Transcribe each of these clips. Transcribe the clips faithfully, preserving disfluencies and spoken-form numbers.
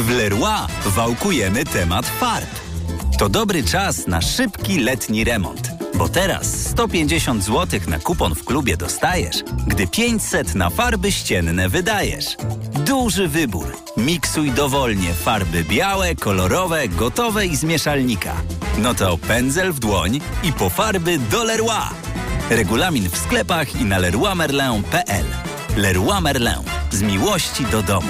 W Leroy wałkujemy temat farb. To dobry czas na szybki letni remont. Bo teraz sto pięćdziesiąt złotych na kupon w klubie dostajesz, gdy pięćset na farby ścienne wydajesz. Duży wybór. Miksuj dowolnie farby białe, kolorowe, gotowe i z mieszalnika. No to pędzel w dłoń i po farby do Leroy. Regulamin w sklepach i na leroy merlin kropka p l. Leroy Merlin. Z miłości do domu.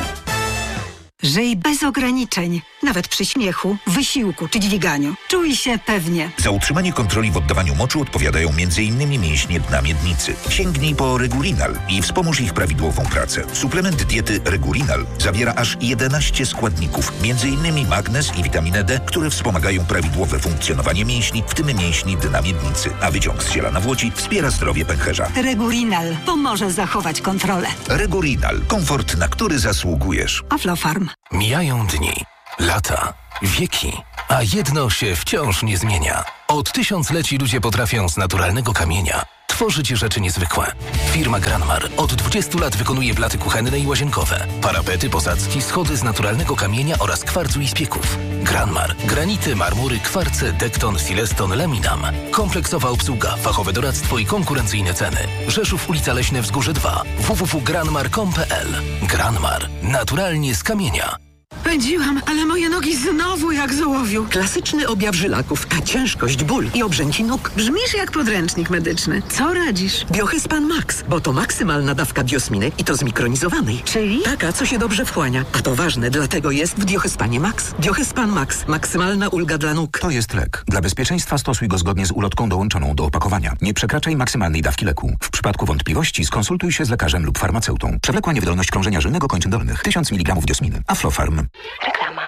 Żyj bez ograniczeń, nawet przy śmiechu, wysiłku czy dźwiganiu. Czuj się pewnie. Za utrzymanie kontroli w oddawaniu moczu odpowiadają m.in. mięśnie dna miednicy. Sięgnij po Regulinal i wspomóż ich prawidłową pracę. Suplement diety Regulinal zawiera aż jedenaście składników, m.in. magnez i witaminę D, które wspomagają prawidłowe funkcjonowanie mięśni, w tym mięśni dna miednicy. A wyciąg z ziela nawłoci wspiera zdrowie pęcherza. Regulinal pomoże zachować kontrolę. Regulinal. Komfort, na który zasługujesz. Aflofarm. Mijają dni, lata, wieki, a jedno się wciąż nie zmienia. Od tysiącleci ludzie potrafią z naturalnego kamienia tworzyć rzeczy niezwykłe. Firma Granmar od dwudziestu lat wykonuje blaty kuchenne i łazienkowe, parapety, posadzki, schody z naturalnego kamienia oraz kwarcu i spieków. Granmar. Granity, marmury, kwarce, dekton, sileston, laminam. Kompleksowa obsługa, fachowe doradztwo i konkurencyjne ceny. Rzeszów, ulica Leśne Wzgórze dwa. w w w kropka granmar kropka p l. Granmar. Naturalnie z kamienia. Pędziłam, ale moje nogi znowu jak z ołowiu. Klasyczny objaw żylaków, a ciężkość, ból i obrzęki nóg. Brzmisz jak podręcznik medyczny. Co radzisz? Biohyspan Max, bo to maksymalna dawka biosminy i to zmikronizowanej. Czyli? Taka, co się dobrze wchłania. A to ważne, dlatego jest w Biohyspanie Max. Biohyspan Max. Maksymalna ulga dla nóg. To jest lek. Dla bezpieczeństwa stosuj go zgodnie z ulotką dołączoną do opakowania. Nie przekraczaj maksymalnej dawki leku. W przypadku wątpliwości skonsultuj się z lekarzem lub farmaceutą. Przewlekła niewydolność krążenia żylnego kończyn dolnych. tysiąc miligramów diosminy. Aflofarm. Reklama.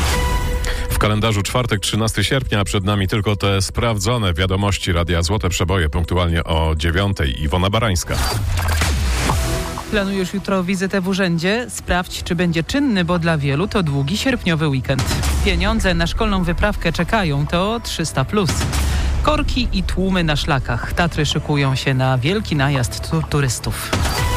W kalendarzu czwartek, trzynastego sierpnia, a przed nami tylko te sprawdzone wiadomości Radia Złote Przeboje, punktualnie o dziewiątej. Iwona Barańska. Planujesz jutro wizytę w urzędzie? Sprawdź, czy będzie czynny, bo dla wielu to długi sierpniowy weekend. Pieniądze na szkolną wyprawkę czekają, to trzysta plus. Korki i tłumy na szlakach. Tatry szykują się na wielki najazd tu- turystów.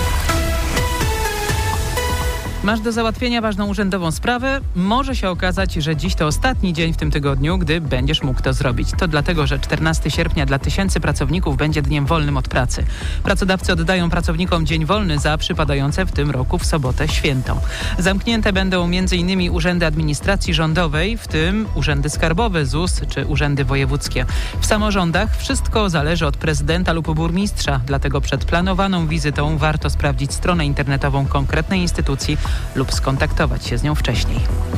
Masz do załatwienia ważną urzędową sprawę? Może się okazać, że dziś to ostatni dzień w tym tygodniu, gdy będziesz mógł to zrobić. To dlatego, że czternastego sierpnia dla tysięcy pracowników będzie dniem wolnym od pracy. Pracodawcy oddają pracownikom dzień wolny za przypadające w tym roku w sobotę święto. Zamknięte będą m.in. urzędy administracji rządowej, w tym urzędy skarbowe, Z U S czy urzędy wojewódzkie. W samorządach wszystko zależy od prezydenta lub burmistrza, dlatego przed planowaną wizytą warto sprawdzić stronę internetową konkretnej instytucji lub skontaktować się z nią wcześniej.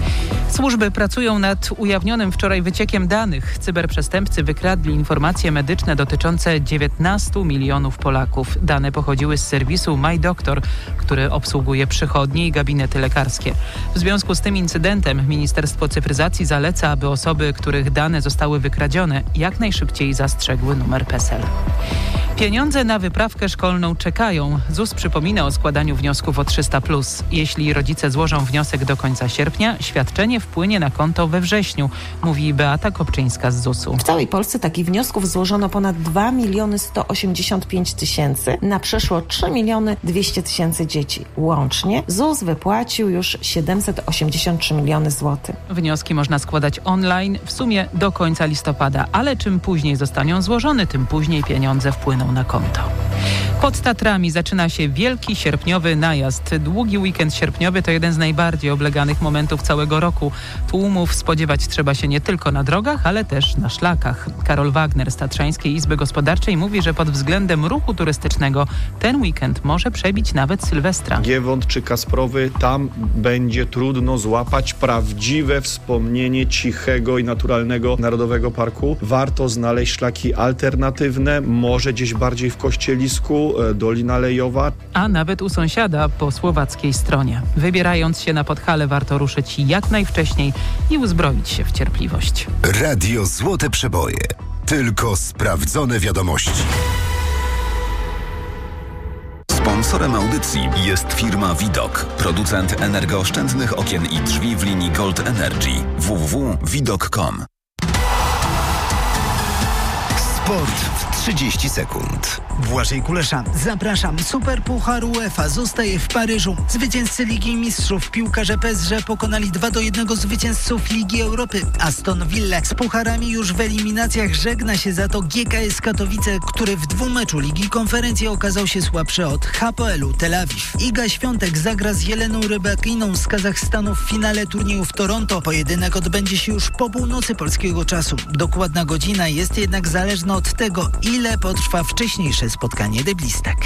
Służby pracują nad ujawnionym wczoraj wyciekiem danych. Cyberprzestępcy wykradli informacje medyczne dotyczące dziewiętnastu milionów Polaków. Dane pochodziły z serwisu MyDoktor, który obsługuje przychodnie i gabinety lekarskie. W związku z tym incydentem Ministerstwo Cyfryzacji zaleca, aby osoby, których dane zostały wykradzione, jak najszybciej zastrzegły numer P E S E L. Pieniądze na wyprawkę szkolną czekają. Z U S przypomina o składaniu wniosków o trzysta plus. Jeśli rodzice złożą wniosek do końca sierpnia, świadczenie wpłynie na konto we wrześniu, mówi Beata Kopczyńska z Z U S u. W całej Polsce takich wniosków złożono ponad dwa miliony sto osiemdziesiąt pięć tysięcy na przeszło trzy miliony dwieście tysięcy dzieci. Łącznie Z U S wypłacił już siedemset osiemdziesiąt trzy miliony złotych. Wnioski można składać online w sumie do końca listopada, ale czym później zostaną złożone, tym później pieniądze wpłyną na konto. Pod Tatrami zaczyna się wielki sierpniowy najazd. Długi weekend sierpniowy to jeden z najbardziej obleganych momentów całego roku. Tłumów spodziewać trzeba się nie tylko na drogach, ale też na szlakach. Karol Wagner z Tatrzańskiej Izby Gospodarczej mówi, że pod względem ruchu turystycznego ten weekend może przebić nawet Sylwestra. Giewont czy Kasprowy, tam będzie trudno złapać prawdziwe wspomnienie cichego i naturalnego Narodowego Parku. Warto znaleźć szlaki alternatywne, może gdzieś bardziej w Kościelisku, Dolina Lejowa. A nawet u sąsiada po słowackiej stronie. Wybierając się na Podhale warto ruszyć jak najwcześniej i uzbroić się w cierpliwość. Radio Złote Przeboje. Tylko sprawdzone wiadomości. Sponsorem audycji jest firma Widok, producent energooszczędnych okien i drzwi w linii Gold Energy. w w w kropka widok kropka com. Sport w trzydzieści sekund. Błażej Kulesza. Zapraszam. Superpuchar UEFA zostaje w Paryżu. Zwycięzcy Ligi Mistrzów piłkarze P S G pokonali dwa do jednego zwycięzców Ligi Europy. Aston Villa z pucharami już w eliminacjach żegna się za to G K S Katowice, który w dwumeczu Ligi Konferencji okazał się słabszy od H P L u Tel Awiw. Iga Świątek zagra z Jeleną Rybakiną z Kazachstanu w finale turnieju w Toronto. Pojedynek odbędzie się już po północy polskiego czasu. Dokładna godzina jest jednak zależna od tego, ile potrwa wcześniejsze spotkanie deblistek.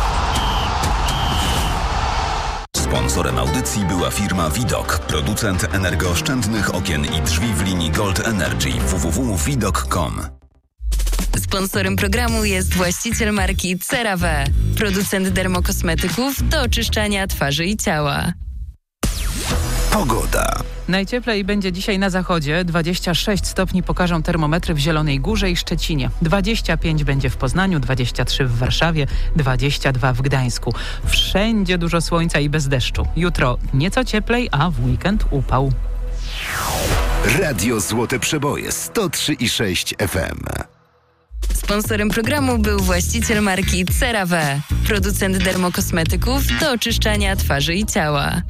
Sponsorem audycji była firma Widok, producent energooszczędnych okien i drzwi w linii Gold Energy. w w w kropka widok kropka com. Sponsorem programu jest właściciel marki CeraVe, producent dermokosmetyków do oczyszczania twarzy i ciała. Pogoda. Najcieplej będzie dzisiaj na zachodzie. dwadzieścia sześć stopni pokażą termometry w Zielonej Górze i Szczecinie. dwadzieścia pięć będzie w Poznaniu, dwadzieścia trzy w Warszawie, dwadzieścia dwa w Gdańsku. Wszędzie dużo słońca i bez deszczu. Jutro nieco cieplej, a w weekend upał. Radio Złote Przeboje sto trzy i sześć F M. Sponsorem programu był właściciel marki CeraVe, producent dermokosmetyków do oczyszczania twarzy i ciała.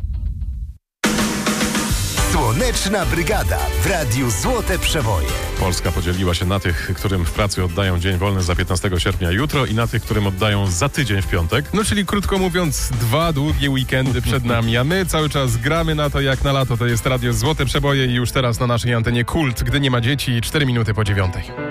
Słoneczna Brygada w Radiu Złote Przeboje. Polska podzieliła się na tych, którym w pracy oddają dzień wolny za piętnastego sierpnia jutro i na tych, którym oddają za tydzień w piątek. No czyli krótko mówiąc, dwa długie weekendy przed nami, a my cały czas gramy na to jak na lato. To jest Radio Złote Przeboje i już teraz na naszej antenie Kult, gdy nie ma dzieci, cztery minuty po dziewiątej.